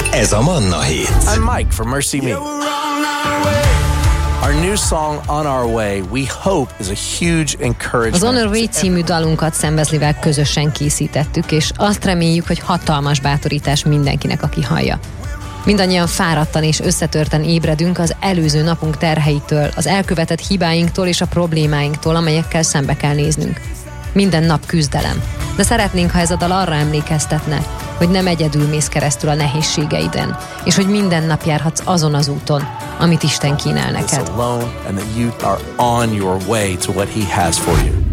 Ez a Manna Hit. I'm Mike from Mercy Me. Our new song, On Our Way, we hope is a huge encouragement. Az On Our Way című dalunkat Sam Wesley-vel közösen készítettük, és azt reméljük, hogy hatalmas bátorítás mindenkinek, aki hallja. Mindannyian fáradtan és összetörten ébredünk az előző napunk terheitől, az elkövetett hibáinktól és a problémáinktól, amelyekkel szembe kell néznünk. Minden nap küzdelem. De szeretnénk, ha ez a dal arra emlékeztetne, hogy nem egyedül mész keresztül a nehézségeiden, és hogy minden nap járhatsz azon az úton, amit Isten kínál neked. Alone, and that you are on your way to what He has for you.